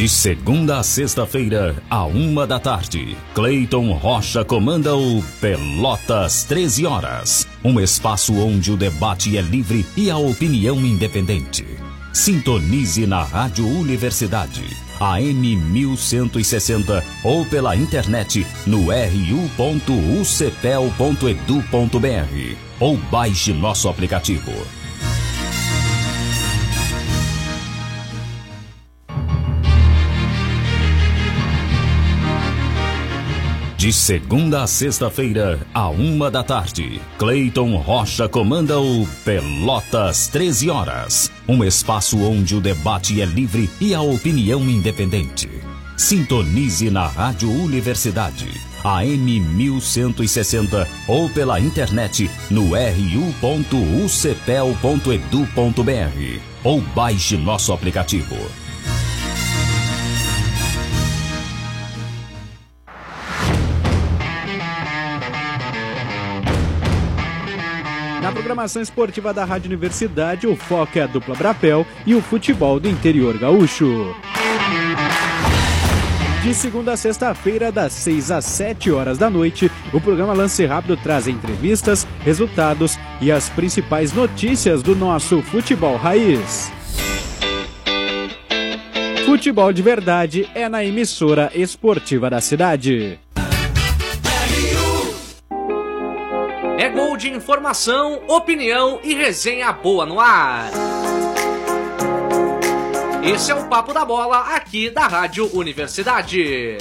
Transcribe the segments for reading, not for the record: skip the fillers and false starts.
De segunda a sexta-feira, à 13h, Cleiton Rocha comanda o Pelotas 13 horas. Um espaço onde o debate é livre e a opinião independente. Sintonize na Rádio Universidade, AM 1160 ou pela internet no ru.ucpel.edu.br ou baixe nosso aplicativo. De segunda a sexta-feira, à 13h, Cleiton Rocha comanda o Pelotas 13 horas. Um espaço onde o debate é livre e a opinião independente. Sintonize na Rádio Universidade, AM 1160 ou pela internet no ru.ucpel.edu.br ou baixe nosso aplicativo. Na programação esportiva da Rádio Universidade, o foco é a dupla Brapel e o futebol do interior gaúcho. De segunda a sexta-feira, das 6 às 7 horas da noite, o programa Lance Rápido traz entrevistas, resultados e as principais notícias do nosso futebol raiz. Futebol de verdade é na emissora esportiva da cidade. É gol de informação, opinião e resenha boa no ar. Esse é o Papo da Bola aqui da Rádio Universidade.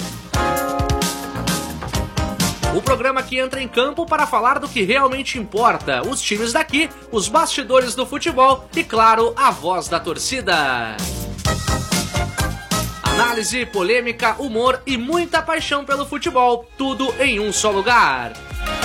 O programa que entra em campo para falar do que realmente importa, os times daqui, os bastidores do futebol e, claro, a voz da torcida. Análise, polêmica, humor e muita paixão pelo futebol, tudo em um só lugar.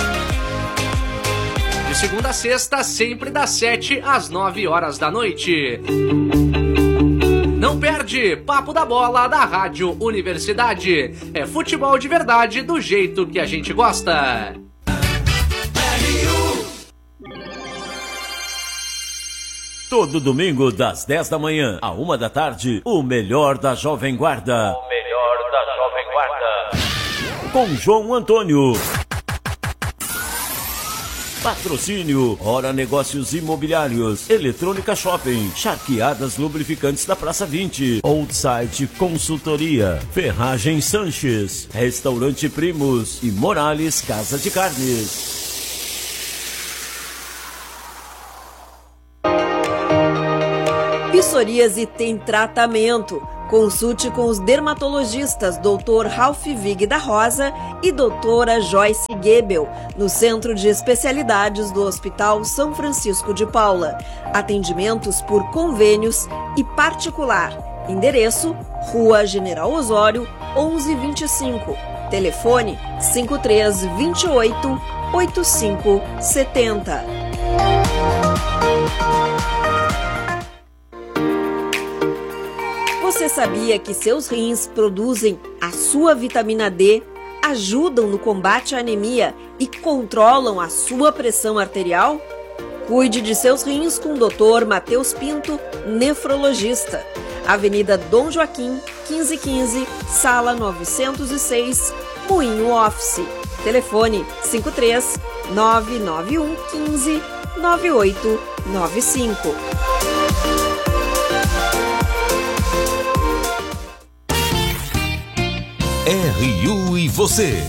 De segunda a sexta, sempre das 7 às 9 horas da noite. Não perde, Papo da Bola da Rádio Universidade. É futebol de verdade do jeito que a gente gosta. Todo domingo, das 10 da manhã à 1 da tarde, o melhor da Jovem Guarda. O melhor da Jovem Guarda. Com João Antônio. Patrocínio, Hora Negócios Imobiliários, Eletrônica Shopping, Charqueadas Lubrificantes da Praça 20, Outside Consultoria, Ferragem Sanches, Restaurante Primos e Morales Casa de Carnes. Psoríase tem tratamento. Consulte com os dermatologistas Dr. Ralph Vig da Rosa e Doutora Joyce Gebel, no Centro de Especialidades do Hospital São Francisco de Paula. Atendimentos por convênios e particular. Endereço: Rua General Osório, 1125. Telefone: 5328-8570. Você sabia que seus rins produzem a sua vitamina D, ajudam no combate à anemia e controlam a sua pressão arterial? Cuide de seus rins com o Dr. Matheus Pinto, nefrologista. Avenida Dom Joaquim, 1515, Sala 906, Moinho Office. Telefone 53 991 15 9895. RU e você.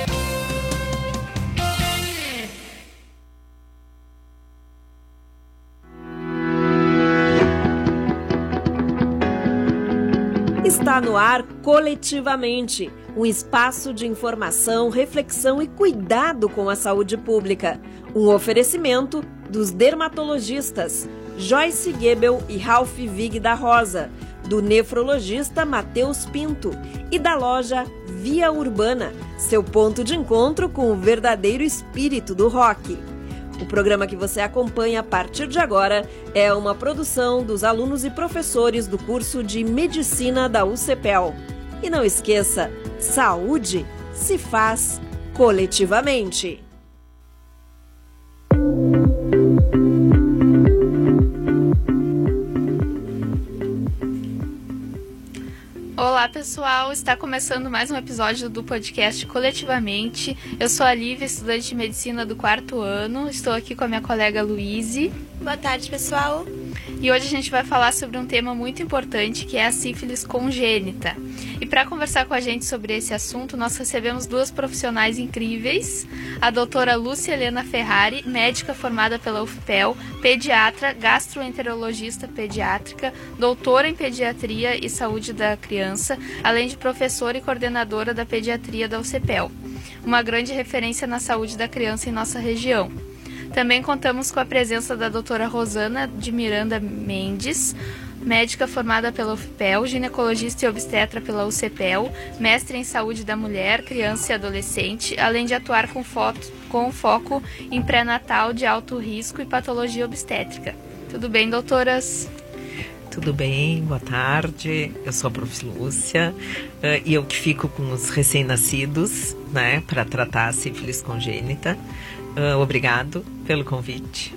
Está no ar Coletivamente, um espaço de informação, reflexão e cuidado com a saúde pública. Um oferecimento dos dermatologistas Joyce Gebel e Ralph Vig da Rosa, do nefrologista Matheus Pinto e da loja Via Urbana, seu ponto de encontro com o verdadeiro espírito do rock. O programa que você acompanha a partir de agora é uma produção dos alunos e professores do curso de Medicina da UCPEL. E não esqueça, saúde se faz coletivamente. Olá pessoal, está começando mais um episódio do podcast Coletivamente. Eu sou a Lívia, estudante de medicina do 4º ano, estou aqui com a minha colega Luíse. Boa tarde pessoal. E hoje a gente vai falar sobre um tema muito importante, que é a sífilis congênita. E para conversar com a gente sobre esse assunto, nós recebemos duas profissionais incríveis, a doutora Lúcia Helena Ferrari, médica formada pela UFPEL, pediatra, gastroenterologista pediátrica, doutora em pediatria e saúde da criança, além de professora e coordenadora da pediatria da UCPEL, uma grande referência na saúde da criança em nossa região. Também contamos com a presença da doutora Rosana de Miranda Mendes, médica formada pela UFPEL, ginecologista e obstetra pela UCPEL, mestre em saúde da mulher, criança e adolescente, além de atuar com foco em pré-natal de alto risco e patologia obstétrica. Tudo bem, doutoras? Tudo bem, boa tarde, eu sou a Prof. Lúcia e eu que fico com os recém-nascidos, né, para tratar a sífilis congênita. Obrigado pelo convite.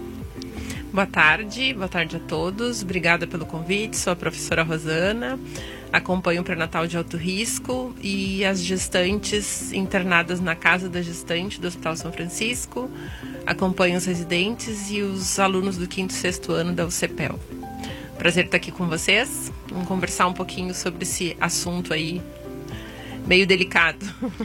Boa tarde a todos, obrigada pelo convite, sou a professora Rosana, acompanho o pré-natal de alto risco e as gestantes internadas na Casa da Gestante do Hospital São Francisco, acompanho os residentes e os alunos do 5º e 6º ano da UCPEL. Prazer estar aqui com vocês, vamos conversar um pouquinho sobre esse assunto aí, meio delicado.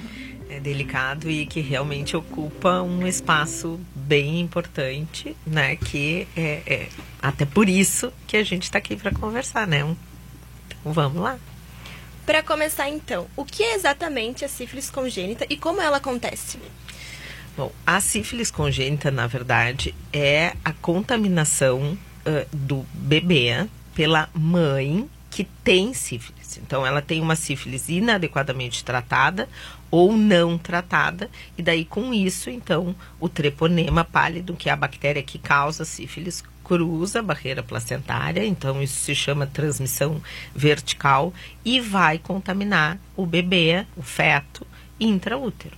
É delicado e que realmente ocupa um espaço bem importante, né? Que é até por isso que a gente está aqui para conversar, né? Então vamos lá. Para começar então, o que é exatamente a sífilis congênita e como ela acontece? Bom, a sífilis congênita, na verdade, é a contaminação do bebê pela mãe que tem sífilis. Então, ela tem uma sífilis inadequadamente tratada ou não tratada, e daí com isso, então, o treponema pálido, que é a bactéria que causa sífilis, cruza a barreira placentária, então isso se chama transmissão vertical, e vai contaminar o bebê, o feto, intraútero.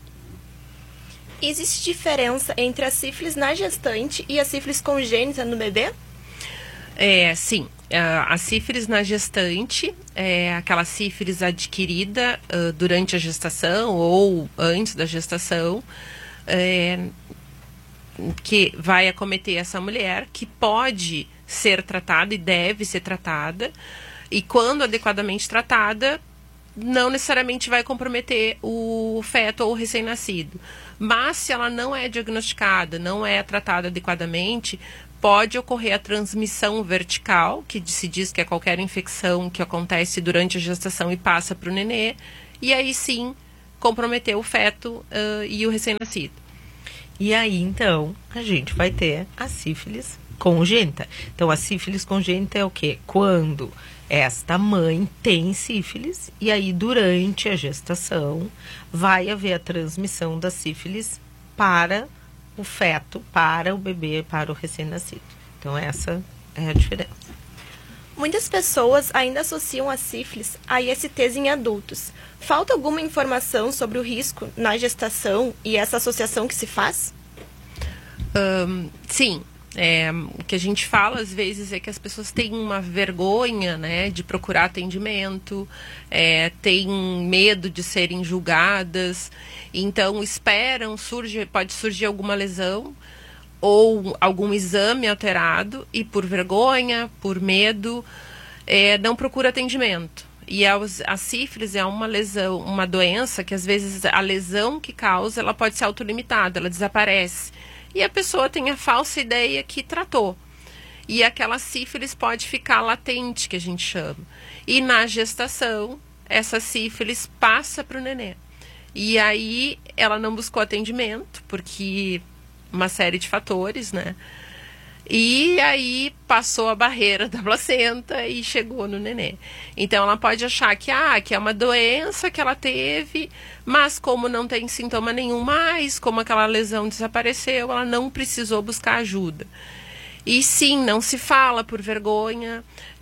Existe diferença entre a sífilis na gestante e a sífilis congênita no bebê? Sim. A sífilis na gestante é aquela sífilis adquirida durante a gestação ou antes da gestação, que vai acometer essa mulher, que pode ser tratada e deve ser tratada, e quando adequadamente tratada, não necessariamente vai comprometer o feto ou o recém-nascido. Mas se ela não é diagnosticada, não é tratada adequadamente, pode ocorrer a transmissão vertical, que se diz que é qualquer infecção que acontece durante a gestação e passa para o nenê, e aí sim comprometer o feto e o recém-nascido. E aí então a gente vai ter a sífilis congênita. Então a sífilis congênita é o quê? Quando esta mãe tem sífilis e aí durante a gestação vai haver a transmissão da sífilis para o feto, para o bebê, para o recém-nascido. Então essa é a diferença. Muitas pessoas ainda associam a sífilis a ISTs em adultos. Falta alguma informação sobre o risco na gestação e essa associação que se faz? Sim. O que a gente fala às vezes é que as pessoas têm uma vergonha, né, de procurar atendimento, têm medo de serem julgadas, então esperam, pode surgir alguma lesão ou algum exame alterado e por vergonha, por medo, não procura atendimento. E a sífilis é uma lesão, uma doença que às vezes a lesão que causa, ela pode ser autolimitada, ela desaparece. E a pessoa tem a falsa ideia que tratou. E aquela sífilis pode ficar latente, que a gente chama. E na gestação, essa sífilis passa para o nenê. E aí, ela não buscou atendimento, porque uma série de fatores, né? E aí, passou a barreira da placenta e chegou no nenê. Então, ela pode achar que é uma doença que ela teve, mas como não tem sintoma nenhum mais, como aquela lesão desapareceu, ela não precisou buscar ajuda. E sim, não se fala por vergonha,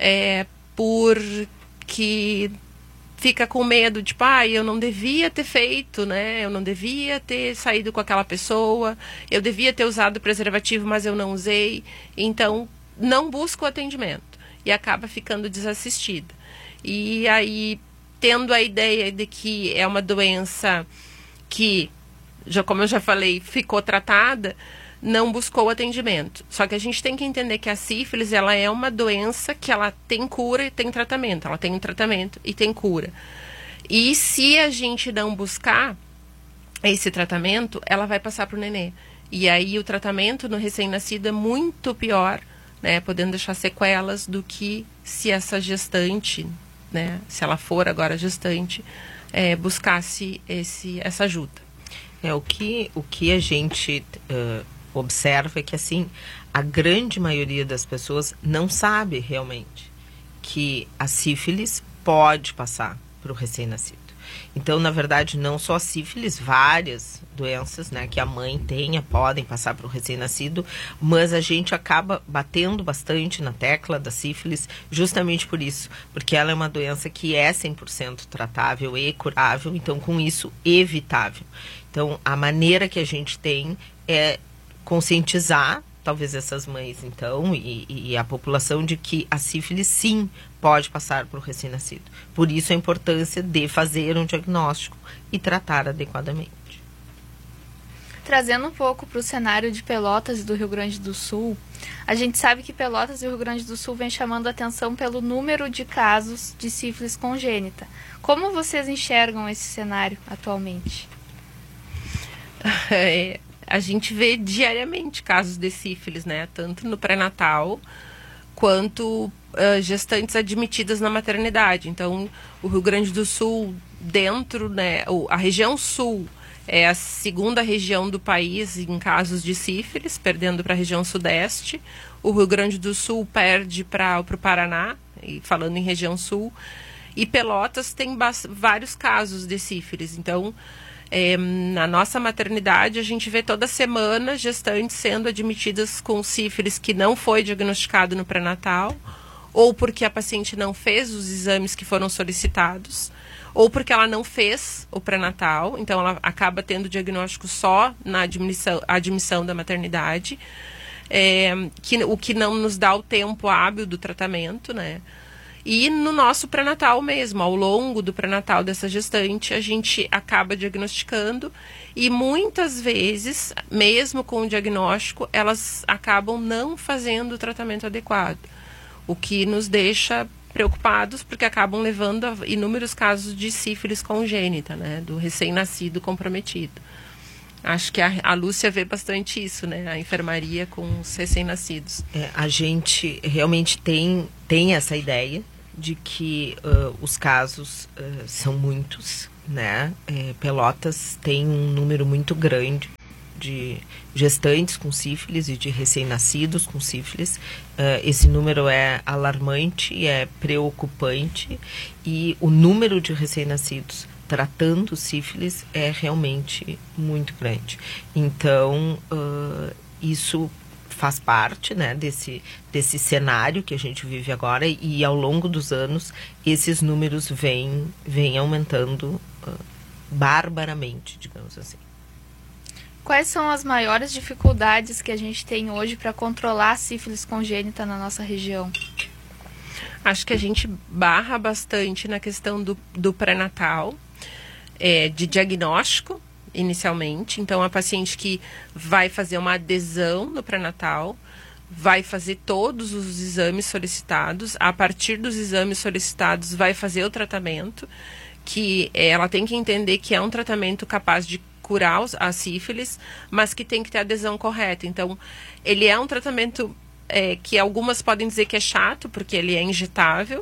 porque fica com medo de, eu não devia ter feito, né? Eu não devia ter saído com aquela pessoa, eu devia ter usado preservativo, mas eu não usei. Então, não busca o atendimento. e acaba ficando desassistida. E aí, tendo a ideia de que é uma doença que, como eu já falei, ficou tratada, não buscou atendimento. Só que a gente tem que entender que a sífilis, ela é uma doença que ela tem cura e tem tratamento. Ela tem um tratamento e tem cura. E se a gente não buscar esse tratamento, ela vai passar para o nenê. E aí o tratamento no recém-nascido é muito pior, né, podendo deixar sequelas do que se essa gestante, né, se ela for agora gestante, buscasse essa ajuda. O que a gente observa é que, assim, a grande maioria das pessoas não sabe realmente que a sífilis pode passar para o recém-nascido. Então, na verdade, não só a sífilis, várias doenças, né, que a mãe tenha podem passar para o recém-nascido, mas a gente acaba batendo bastante na tecla da sífilis justamente por isso, porque ela é uma doença que é 100% tratável e curável, então, com isso, evitável. Então, a maneira que a gente tem é conscientizar, talvez essas mães, então, e a população de que a sífilis, sim, pode passar para o recém-nascido. Por isso a importância de fazer um diagnóstico e tratar adequadamente. Trazendo um pouco para o cenário de Pelotas e do Rio Grande do Sul, a gente sabe que Pelotas e o Rio Grande do Sul vem chamando a atenção pelo número de casos de sífilis congênita. Como vocês enxergam esse cenário atualmente? A gente vê diariamente casos de sífilis, né? Tanto no pré-natal quanto gestantes admitidas na maternidade. Então, o Rio Grande do Sul, dentro, né, a região sul é a segunda região do país em casos de sífilis, perdendo para a região sudeste. O Rio Grande do Sul perde para o Paraná, e falando em região sul. E Pelotas tem vários casos de sífilis. Então, na nossa maternidade, a gente vê toda semana gestantes sendo admitidas com sífilis que não foi diagnosticado no pré-natal, ou porque a paciente não fez os exames que foram solicitados, ou porque ela não fez o pré-natal, então ela acaba tendo diagnóstico só na admissão da maternidade, o que não nos dá o tempo hábil do tratamento, né? E no nosso pré-natal mesmo, ao longo do pré-natal dessa gestante, a gente acaba diagnosticando e muitas vezes, mesmo com o diagnóstico, elas acabam não fazendo o tratamento adequado, o que nos deixa preocupados porque acabam levando a inúmeros casos de sífilis congênita, né, do recém-nascido comprometido. Acho que a Lúcia vê bastante isso, né? A enfermaria com os recém-nascidos. A gente realmente tem essa ideia de que os casos são muitos, né? Pelotas tem um número muito grande de gestantes com sífilis e de recém-nascidos com sífilis. Esse número é alarmante, é preocupante, e o número de recém-nascidos tratando sífilis é realmente muito grande. Então, isso faz parte, né, desse cenário que a gente vive agora, e ao longo dos anos esses números vêm aumentando barbaramente, digamos assim. Quais são as maiores dificuldades que a gente tem hoje para controlar a sífilis congênita na nossa região? Acho que a gente barra bastante na questão do pré-natal, de diagnóstico, inicialmente. Então, a paciente que vai fazer uma adesão no pré-natal, vai fazer todos os exames solicitados. A partir dos exames solicitados, vai fazer o tratamento, que ela tem que entender que é um tratamento capaz de curar a sífilis, mas que tem que ter a adesão correta. Então, ele é um tratamento que algumas podem dizer que é chato, porque ele é injetável.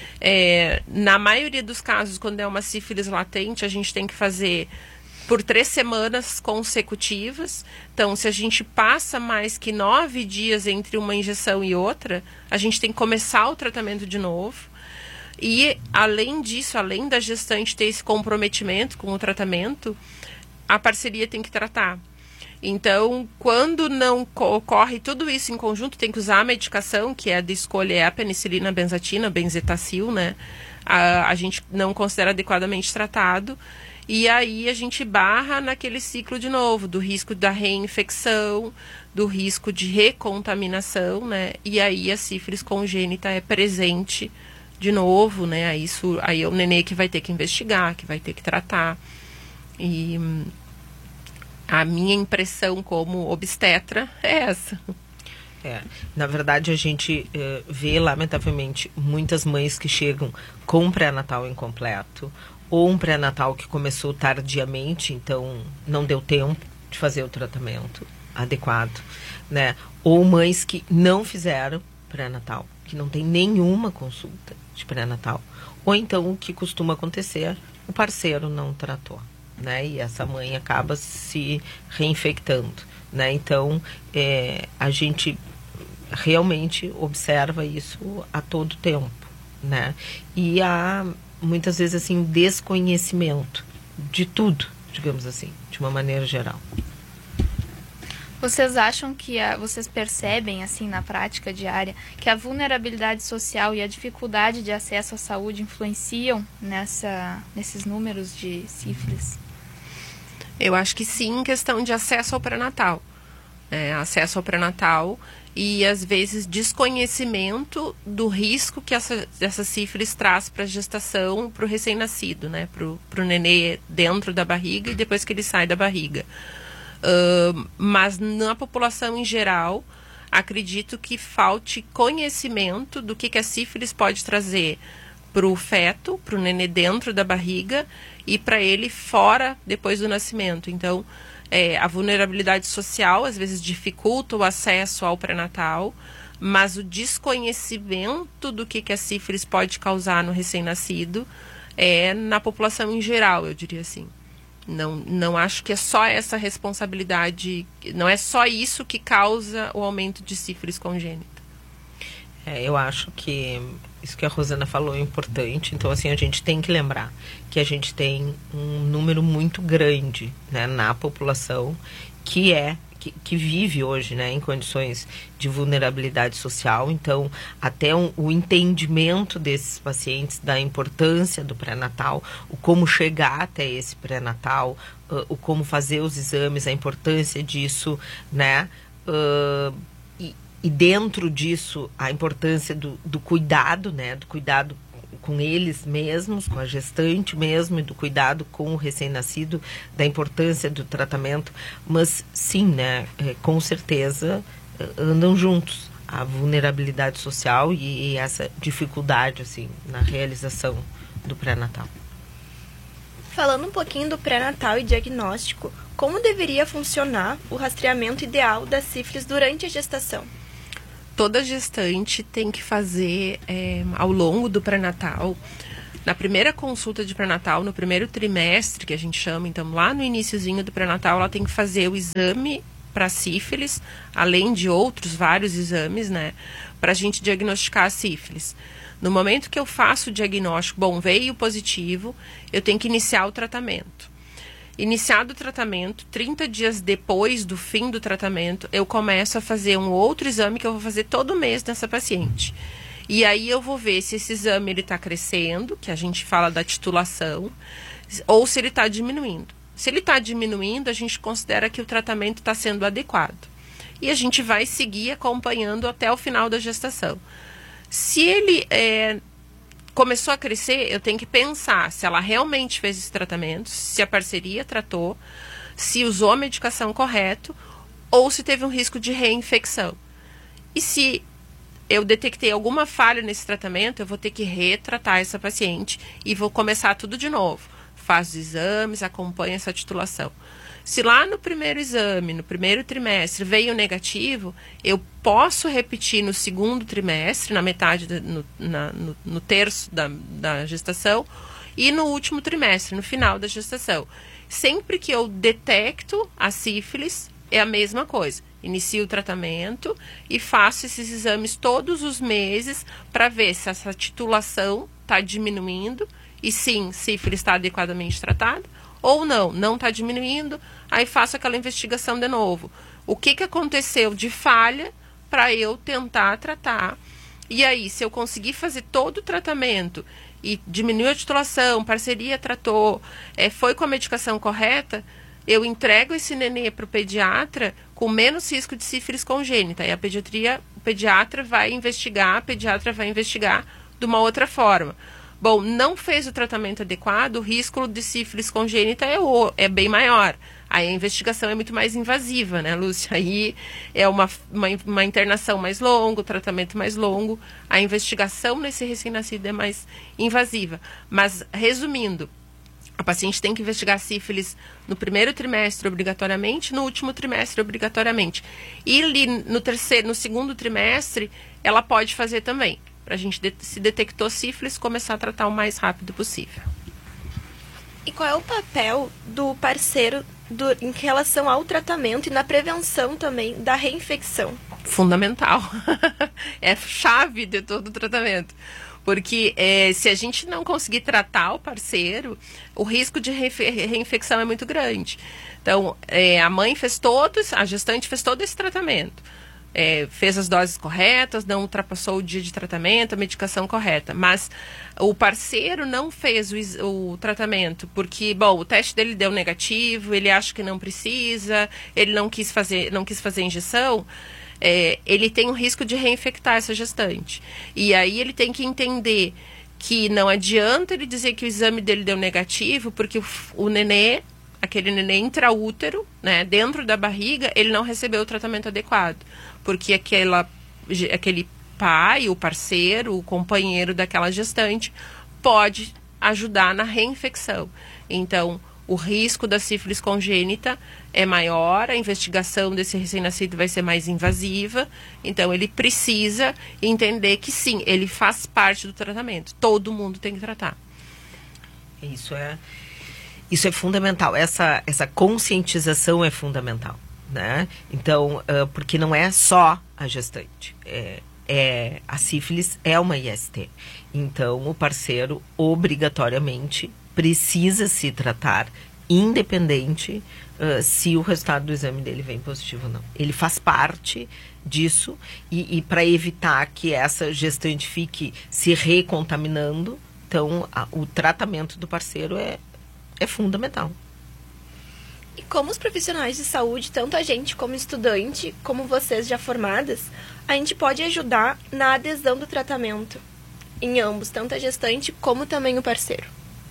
Na maioria dos casos, quando é uma sífilis latente, a gente tem que fazer por 3 semanas consecutivas. Então, se a gente passa mais que 9 dias entre uma injeção e outra, a gente tem que começar o tratamento de novo. E, além disso, além da gestante ter esse comprometimento com o tratamento, a parceria tem que tratar. Então, quando não ocorre tudo isso em conjunto, tem que usar a medicação, que é de escolha, é a penicilina benzatina, benzetacil, né? A gente não considera adequadamente tratado. e aí a gente barra naquele ciclo de novo, do risco da reinfecção, do risco de recontaminação, né? E aí a sífilis congênita é presente de novo, né? Aí é o nenê que vai ter que investigar, que vai ter que tratar. E a minha impressão como obstetra é essa. Na verdade, a gente vê, lamentavelmente, muitas mães que chegam com pré-natal incompleto, ou um pré-natal que começou tardiamente, então não deu tempo de fazer o tratamento adequado, né? Ou mães que não fizeram pré-natal, que não tem nenhuma consulta de pré-natal. Ou então, o que costuma acontecer, o parceiro não tratou, né? E essa mãe acaba se reinfectando, né? Então, a gente realmente observa isso a todo tempo, né? E há, muitas vezes, assim, desconhecimento de tudo, digamos assim, de uma maneira geral. Vocês acham que vocês percebem, assim, na prática diária, que a vulnerabilidade social e a dificuldade de acesso à saúde influenciam nesses números de sífilis? Eu acho que sim, em questão de acesso ao pré-natal. Acesso ao pré-natal e, às vezes, desconhecimento do risco que essa sífilis traz para a gestação, para o recém-nascido, né? Para o nenê dentro da barriga e depois que ele sai da barriga. Mas na população em geral, acredito que falte conhecimento do que a sífilis pode trazer para o feto, para o nenê dentro da barriga e para ele fora depois do nascimento. Então, a vulnerabilidade social às vezes dificulta o acesso ao pré-natal, mas o desconhecimento do que a sífilis pode causar no recém-nascido na população em geral, eu diria assim. Não acho que é só essa responsabilidade, não é só isso que causa o aumento de sífilis congênita. Eu acho que isso que a Rosana falou é importante. Então, assim, a gente tem que lembrar que a gente tem um número muito grande, né, na população que vive hoje, né, em condições de vulnerabilidade social. Então, até o entendimento desses pacientes da importância do pré-natal, o como chegar até esse pré-natal, o como fazer os exames, a importância disso, né, e dentro disso, a importância do cuidado, né? Do cuidado com eles mesmos, com a gestante mesmo, e do cuidado com o recém-nascido, da importância do tratamento. Mas, sim, né? Com certeza, andam juntos. A vulnerabilidade social e essa dificuldade, assim, na realização do pré-natal. Falando um pouquinho do pré-natal e diagnóstico, como deveria funcionar o rastreamento ideal da sífilis durante a gestação? Toda gestante tem que fazer ao longo do pré-natal, na primeira consulta de pré-natal, no primeiro trimestre, que a gente chama, então lá no iniciozinho do pré-natal, ela tem que fazer o exame para sífilis, além de outros vários exames, né, para a gente diagnosticar a sífilis. No momento que eu faço o diagnóstico, veio positivo, eu tenho que iniciar o tratamento. Iniciado o tratamento, 30 dias depois do fim do tratamento, eu começo a fazer um outro exame que eu vou fazer todo mês nessa paciente. E aí eu vou ver se esse exame está crescendo, que a gente fala da titulação, ou se ele está diminuindo. Se ele está diminuindo, a gente considera que o tratamento está sendo adequado. E a gente vai seguir acompanhando até o final da gestação. Se ele começou a crescer, eu tenho que pensar se ela realmente fez esse tratamento, se a parceria tratou, se usou a medicação correta ou se teve um risco de reinfecção. E se eu detectei alguma falha nesse tratamento, eu vou ter que retratar essa paciente e vou começar tudo de novo. Faz os exames, acompanha essa titulação. Se lá no primeiro exame, no primeiro trimestre, veio negativo, eu posso repetir no segundo trimestre, na metade, no terço da gestação, e no último trimestre, no final da gestação. Sempre que eu detecto a sífilis, é a mesma coisa. Inicio o tratamento e faço esses exames todos os meses para ver se essa titulação está diminuindo e sim, sífilis está adequadamente tratada, ou não está diminuindo, aí faço aquela investigação de novo. O que aconteceu de falha para eu tentar tratar? E aí, se eu conseguir fazer todo o tratamento e diminuiu a titulação, parceria tratou, foi com a medicação correta, eu entrego esse nenê para o pediatra com menos risco de sífilis congênita. E a pediatra vai investigar de uma outra forma. Bom, não fez o tratamento adequado, o risco de sífilis congênita é bem maior. Aí a investigação é muito mais invasiva, né, Lúcia? Aí é uma internação mais longa, o tratamento mais longo. A investigação nesse recém-nascido é mais invasiva. Mas, resumindo, a paciente tem que investigar sífilis no primeiro trimestre obrigatoriamente, no último trimestre obrigatoriamente. E no segundo trimestre, ela pode fazer também. Para a gente, se detectou sífilis, começar a tratar o mais rápido possível. E qual é o papel do parceiro em relação ao tratamento e na prevenção também da reinfecção? Fundamental. É chave de todo o tratamento. Porque se a gente não conseguir tratar o parceiro, o risco de reinfecção é muito grande. Então, a gestante fez todo esse tratamento. Fez as doses corretas, não ultrapassou o dia de tratamento, a medicação correta. Mas o parceiro não fez o tratamento porque, bom, o teste dele deu negativo, ele acha que não precisa, ele não quis fazer injeção. Ele tem um risco de reinfectar essa gestante. E aí ele tem que entender que não adianta ele dizer que o exame dele deu negativo, porque o nenê, aquele nenê intraútero, né, dentro da barriga, ele não recebeu o tratamento adequado. Porque aquele pai, o parceiro, o companheiro daquela gestante pode ajudar na reinfecção. Então, o risco da sífilis congênita é maior, a investigação desse recém-nascido vai ser mais invasiva, então ele precisa entender que sim, ele faz parte do tratamento, todo mundo tem que tratar. Isso é fundamental, essa conscientização é fundamental, né? Então, porque não é só a gestante, a sífilis é uma IST, então o parceiro obrigatoriamente precisa se tratar, independente se o resultado do exame dele vem positivo ou não. Ele faz parte disso e para evitar que essa gestante fique se recontaminando, então o tratamento do parceiro é fundamental. E como os profissionais de saúde, tanto a gente como estudante, como vocês já formadas, a gente pode ajudar na adesão do tratamento em ambos, tanto a gestante como também o parceiro?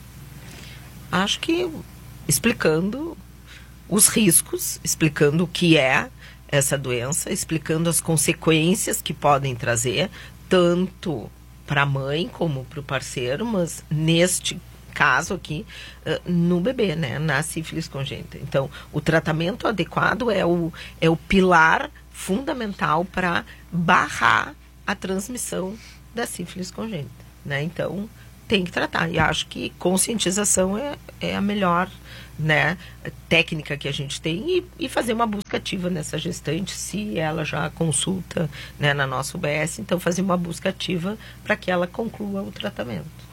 Acho que explicando os riscos, explicando o que é essa doença, explicando as consequências que podem trazer, tanto para a mãe como para o parceiro, mas neste caso aqui, no bebê, né, na sífilis congênita. Então, o tratamento adequado é o pilar fundamental para barrar a transmissão da sífilis congênita, né? Então, tem que tratar. E acho que conscientização é a melhor, né, técnica que a gente tem e fazer uma busca ativa nessa gestante, se ela já consulta, né, na nossa UBS, então fazer uma busca ativa para que ela conclua o tratamento.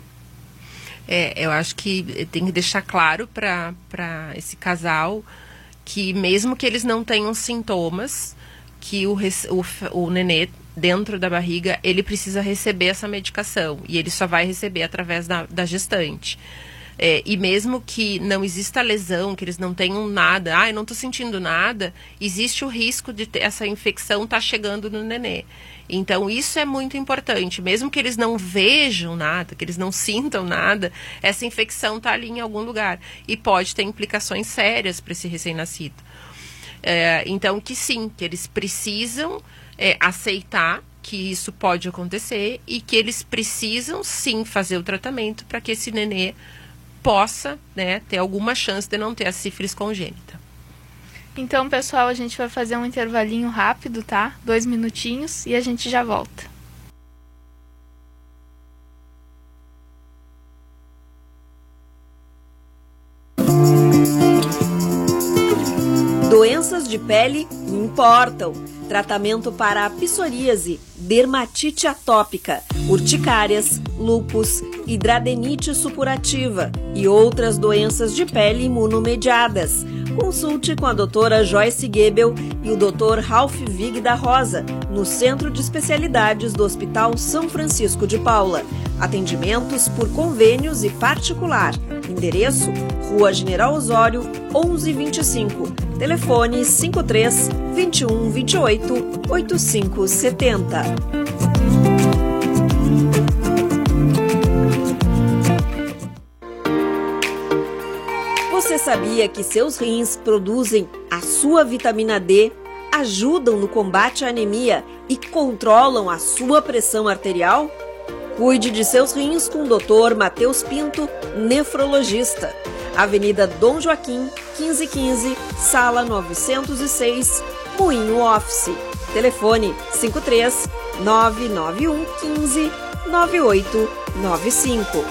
Eu acho que tem que deixar claro para esse casal que mesmo que eles não tenham sintomas, que o nenê dentro da barriga, ele precisa receber essa medicação e ele só vai receber através da gestante. E mesmo que não exista lesão, que eles não tenham nada, eu não estou sentindo nada, existe o risco de essa infecção estar chegando no nenê. Então, isso é muito importante. Mesmo que eles não vejam nada, que eles não sintam nada, essa infecção está ali em algum lugar. E pode ter implicações sérias para esse recém-nascido. Então, que sim, que eles precisam aceitar que isso pode acontecer e que eles precisam, sim, fazer o tratamento para que esse nenê possa, né, ter alguma chance de não ter a sífilis congênita. Então, pessoal, a gente vai fazer um intervalinho rápido, tá? 2 minutinhos e a gente já volta. Doenças de pele importam. Tratamento para a psoríase, dermatite atópica, urticárias, lúpus, hidradenite supurativa e outras doenças de pele imunomediadas. Consulte com a doutora Joyce Goebel e o Dr. Ralph Vig da Rosa, no Centro de Especialidades do Hospital São Francisco de Paula. Atendimentos por convênios e particular. Endereço: Rua General Osório, 1125. Telefone 53 21 28 8570. Você sabia que seus rins produzem a sua vitamina D, ajudam no combate à anemia e controlam a sua pressão arterial? Cuide de seus rins com o Dr. Matheus Pinto, nefrologista. Avenida Dom Joaquim, 1515, Sala 906, Moinho Office. Telefone 53 991 15 9895.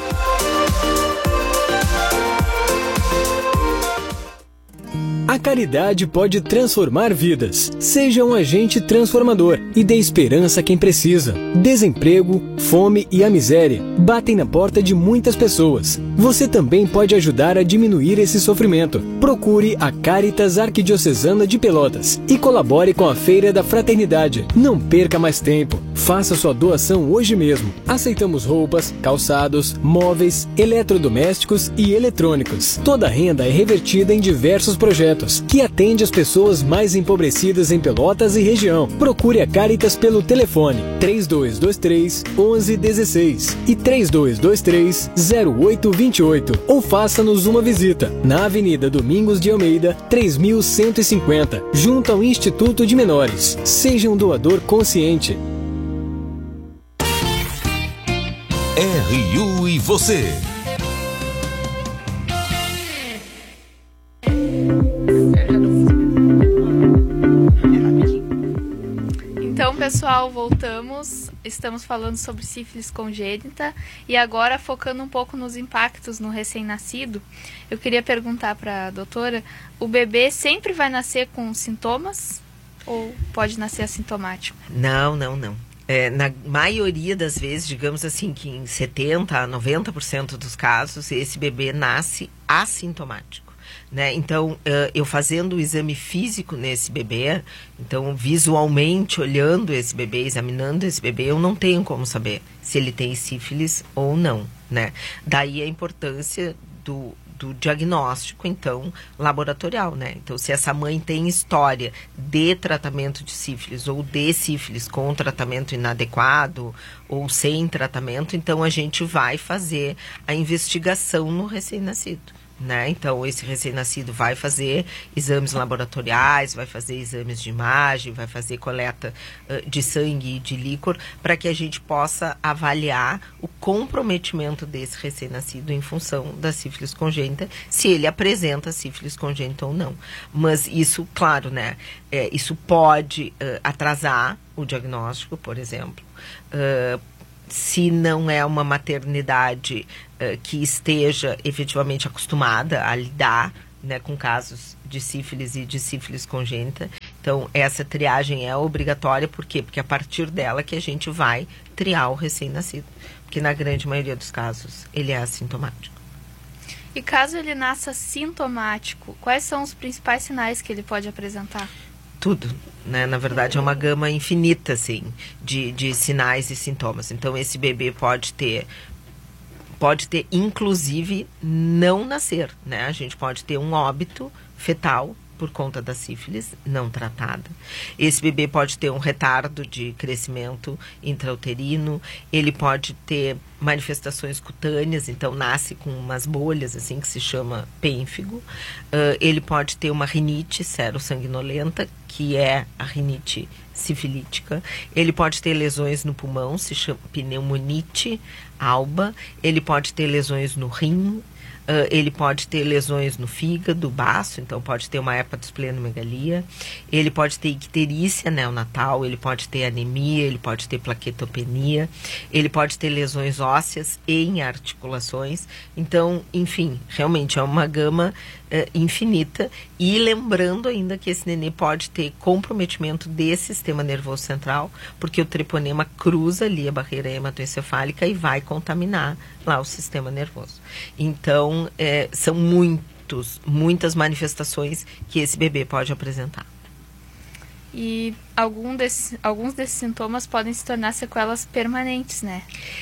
A caridade pode transformar vidas. Seja um agente transformador e dê esperança a quem precisa. Desemprego, fome e a miséria batem na porta de muitas pessoas. Você também pode ajudar a diminuir esse sofrimento. Procure a Caritas Arquidiocesana de Pelotas e colabore com a Feira da Fraternidade. Não perca mais tempo. Faça sua doação hoje mesmo. Aceitamos roupas, calçados, móveis, eletrodomésticos e eletrônicos. Toda a renda é revertida em diversos projetos que atende as pessoas mais empobrecidas em Pelotas e região. Procure a Caritas pelo telefone 3223 1116 e 3223 0828 ou faça-nos uma visita na Avenida Domingos de Almeida, 3150, junto ao Instituto de Menores. Seja um doador consciente. RU e você. Então, pessoal, voltamos. Estamos falando sobre sífilis congênita e agora focando um pouco nos impactos no recém-nascido. Eu queria perguntar para a doutora, o bebê sempre vai nascer com sintomas ou pode nascer assintomático? Não. Na maioria das vezes, digamos assim, que em 70% a 90% dos casos, esse bebê nasce assintomático. Né? Então, eu fazendo o exame físico nesse bebê, então visualmente olhando esse bebê, examinando esse bebê, eu não tenho como saber se ele tem sífilis ou não, né? Daí a importância do diagnóstico, então, laboratorial, né? Então, se essa mãe tem história de tratamento de sífilis ou de sífilis com tratamento inadequado ou sem tratamento, então a gente vai fazer a investigação no recém-nascido. Né? Então, esse recém-nascido vai fazer exames laboratoriais, vai fazer exames de imagem, vai fazer coleta de sangue e de líquor, para que a gente possa avaliar o comprometimento desse recém-nascido em função da sífilis congênita, se ele apresenta sífilis congênita ou não. Mas isso, claro, né? Isso pode atrasar o diagnóstico, por exemplo. Se não é uma maternidade que esteja efetivamente acostumada a lidar, né, com casos de sífilis e de sífilis congênita. Então, essa triagem é obrigatória. Por quê? Porque é a partir dela que a gente vai triar o recém-nascido. Porque na grande maioria dos casos, ele é assintomático. E caso ele nasça sintomático, quais são os principais sinais que ele pode apresentar? Tudo, né? Na verdade, é uma gama infinita, assim, de sinais e sintomas. Então, esse bebê pode ter, inclusive, não nascer, né? A gente pode ter um óbito fetal por conta da sífilis não tratada. Esse bebê pode ter um retardo de crescimento intrauterino, ele pode ter manifestações cutâneas, então nasce com umas bolhas, assim, que se chama pênfigo. Ele pode ter uma rinite serossanguinolenta, que é a rinite sifilítica. Ele pode ter lesões no pulmão, se chama pneumonite alba. Ele pode ter lesões no rim. Ele pode ter lesões no fígado, baço, então pode ter uma hepatosplenomegalia. Ele pode ter icterícia neonatal, ele pode ter anemia, ele pode ter plaquetopenia, ele pode ter lesões ósseas em articulações. Então, enfim, realmente é uma gama infinita. E lembrando ainda que esse nenê pode ter comprometimento desse sistema nervoso central, porque o treponema cruza ali a barreira hematoencefálica e vai contaminar lá o sistema nervoso. Então, são muitas manifestações que esse bebê pode apresentar. E alguns desses sintomas podem se tornar sequelas permanentes, né?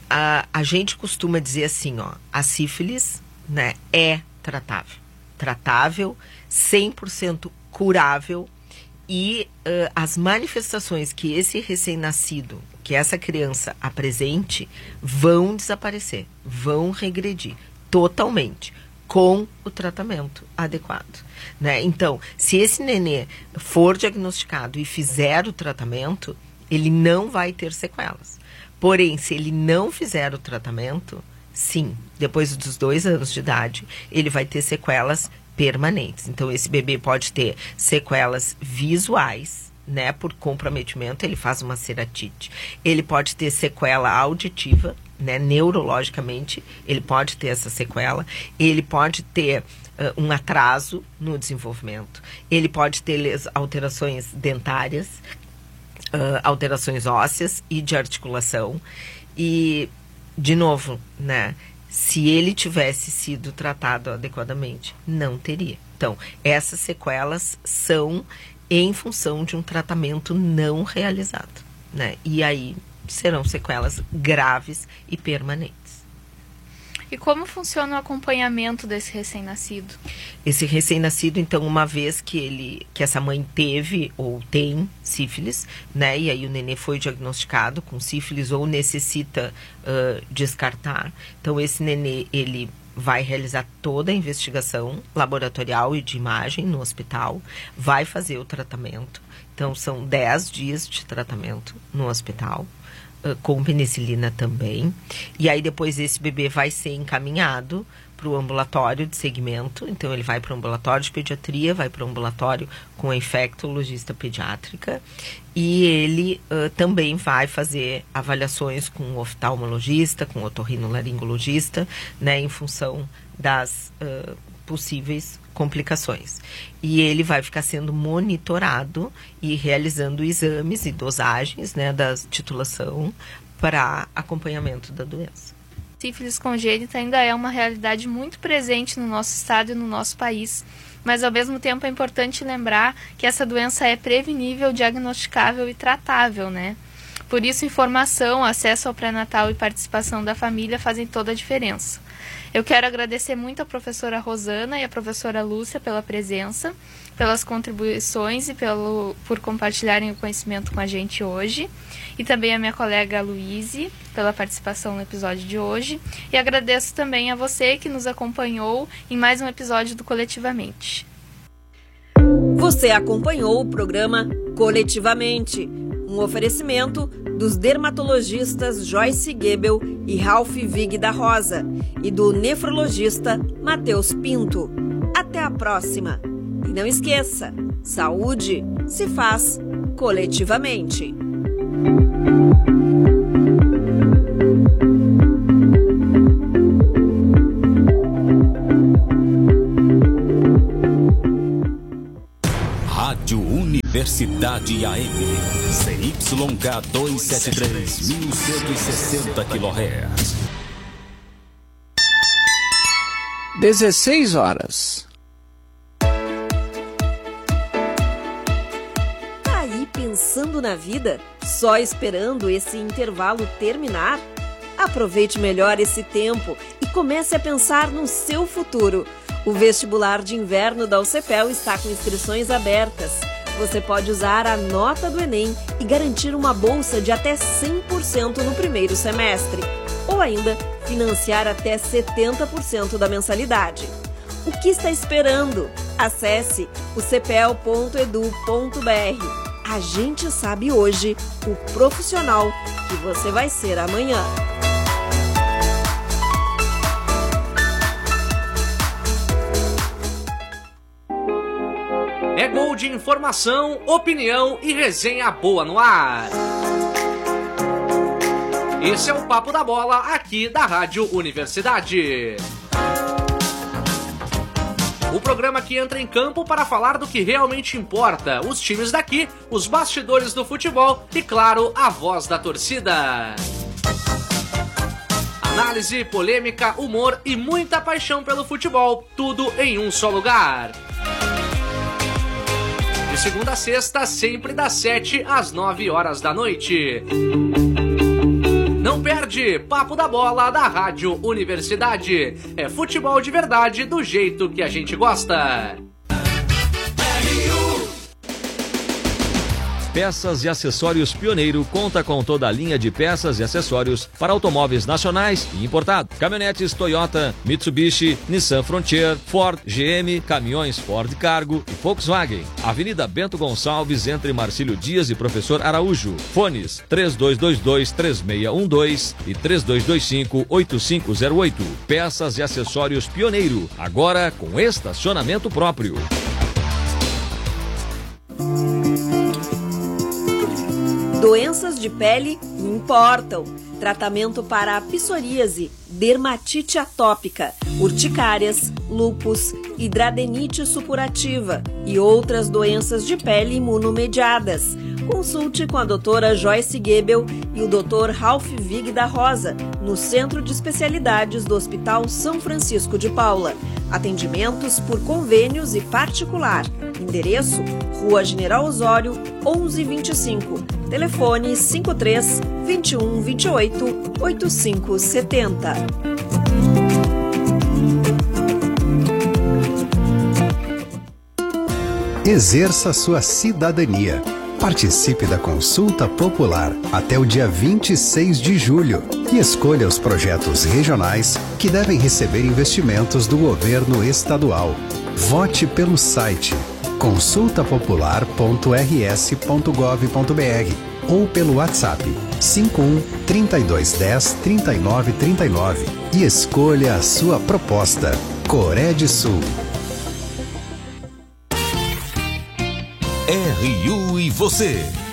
a gente costuma dizer assim, ó, a sífilis, né, é tratável, 100% curável, e as manifestações que esse recém-nascido, que essa criança apresente, vão desaparecer, vão regredir totalmente com o tratamento adequado, né? Então, se esse nenê for diagnosticado e fizer o tratamento, ele não vai ter sequelas. Porém, se ele não fizer o tratamento, sim, depois dos 2 anos de idade, ele vai ter sequelas permanentes. Então, esse bebê pode ter sequelas visuais, né, por comprometimento, ele faz uma ceratite. Ele pode ter sequela auditiva, né, neurologicamente, ele pode ter essa sequela. Ele pode ter um atraso no desenvolvimento. Ele pode ter alterações dentárias, alterações ósseas e de articulação. E, de novo, né, se ele tivesse sido tratado adequadamente, não teria. Então, essas sequelas são em função de um tratamento não realizado, né? E aí serão sequelas graves e permanentes. E como funciona o acompanhamento desse recém-nascido? Esse recém-nascido, então, uma vez que essa mãe teve ou tem sífilis, né, e aí o nenê foi diagnosticado com sífilis ou necessita descartar, então esse nenê, ele vai realizar toda a investigação laboratorial e de imagem no hospital, vai fazer o tratamento, então são 10 dias de tratamento no hospital, com penicilina também, e aí depois esse bebê vai ser encaminhado para o ambulatório de segmento, então ele vai para o ambulatório de pediatria, vai para o ambulatório com a infectologista pediátrica, e ele também vai fazer avaliações com o oftalmologista, com o otorrinolaringologista, né, em função das possíveis complicações. E ele vai ficar sendo monitorado e realizando exames e dosagens, né, da titulação para acompanhamento da doença. Sífilis congênita ainda é uma realidade muito presente no nosso estado e no nosso país, mas ao mesmo tempo é importante lembrar que essa doença é prevenível, diagnosticável e tratável, né? Por isso, informação, acesso ao pré-natal e participação da família fazem toda a diferença. Eu quero agradecer muito a professora Rosana e a professora Lúcia pela presença, pelas contribuições e por compartilharem o conhecimento com a gente hoje. E também a minha colega Luíse pela participação no episódio de hoje. E agradeço também a você que nos acompanhou em mais um episódio do Coletivamente. Você acompanhou o programa Coletivamente, um oferecimento dos dermatologistas Joyce Gebel e Ralph Vig da Rosa e do nefrologista Matheus Pinto. Até a próxima! E não esqueça, saúde se faz coletivamente. Rádio Universidade AM, CYK 273, 1160 kHz. 16 horas. Tá aí pensando na vida, só esperando esse intervalo terminar? Aproveite melhor esse tempo e comece a pensar no seu futuro. O vestibular de inverno da UCPEL está com inscrições abertas. Você pode usar a nota do Enem e garantir uma bolsa de até 100% no primeiro semestre. Ou ainda, financiar até 70% da mensalidade. O que está esperando? Acesse ucpel.edu.br. A gente sabe hoje o profissional que você vai ser amanhã. É gol de informação, opinião e resenha boa no ar. Esse é o Papo da Bola aqui da Rádio Universidade. O programa que entra em campo para falar do que realmente importa, os times daqui, os bastidores do futebol e, claro, a voz da torcida. Análise, polêmica, humor e muita paixão pelo futebol, tudo em um só lugar. De segunda a sexta, sempre das 7 às 9 horas da noite. Não Não perde Papo da Bola da Rádio Universidade. É futebol de verdade do jeito que a gente gosta. Peças e Acessórios Pioneiro conta com toda a linha de peças e acessórios para automóveis nacionais e importados. Caminhonetes Toyota, Mitsubishi, Nissan Frontier, Ford, GM, caminhões Ford Cargo e Volkswagen. Avenida Bento Gonçalves, entre Marcílio Dias e Professor Araújo. Fones 3222-3612 e 3225-8508. Peças e Acessórios Pioneiro, agora com estacionamento próprio. Doenças de pele importam. Tratamento para a psoríase, dermatite atópica, urticárias, lúpus, hidradenite supurativa e outras doenças de pele imunomediadas. Consulte com a doutora Joyce Goebel e o Dr. Ralph Vig da Rosa, no Centro de Especialidades do Hospital São Francisco de Paula. Atendimentos por convênios e particular. Endereço: Rua General Osório, 1125. Telefone 53 21 28 8570. Exerça sua cidadania. Participe da consulta popular até o dia 26 de julho e escolha os projetos regionais que devem receber investimentos do governo estadual. Vote pelo site consultapopular.rs.gov.br ou pelo WhatsApp 51 3210 3939 e escolha a sua proposta. Coredesul. RU e você,